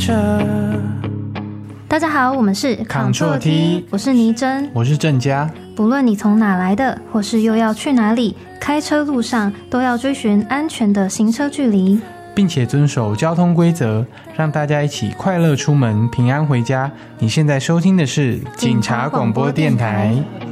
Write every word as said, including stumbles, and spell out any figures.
车。 大家好，我们是 Control T， 我是倪真， 我是郑佳。 不论你从哪来的，或是又要去哪里，开车路上都要追寻安全的行车距离， 并且遵守交通规则，让大家一起快乐出门，平安回家。你现在收听的是警察广播电台。